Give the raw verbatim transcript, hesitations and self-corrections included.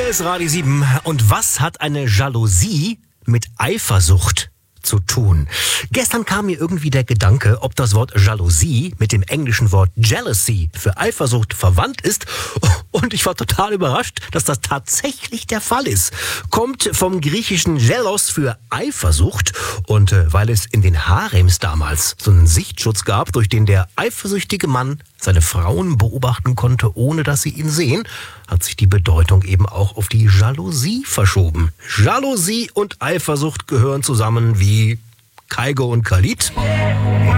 ist Radio sieben. Und was hat eine Jalousie mit Eifersucht zu tun? Gestern kam mir irgendwie der Gedanke, ob das Wort Jalousie mit dem englischen Wort Jealousy für Eifersucht verwandt ist. Und ich war total überrascht, dass das tatsächlich der Fall ist. Kommt vom griechischen Jelos für Eifersucht. Und äh, weil es in den Harems damals so einen Sichtschutz gab, durch den der eifersüchtige Mann seine Frauen beobachten konnte, ohne dass sie ihn sehen, hat sich die Bedeutung eben auch auf die Jalousie verschoben. Jalousie und Eifersucht gehören zusammen wie Kaigo und Khalid.